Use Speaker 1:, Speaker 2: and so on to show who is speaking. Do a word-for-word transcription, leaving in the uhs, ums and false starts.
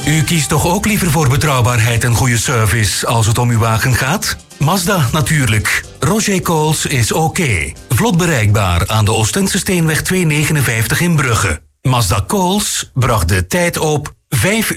Speaker 1: U kiest toch ook liever voor betrouwbaarheid en goede service als het om uw wagen gaat? Mazda natuurlijk. Roger Coles is oké. Vlot bereikbaar aan de Oostense Steenweg tweehonderdnegenenvijftig in Brugge. Mazda Coles bracht de tijd op vijf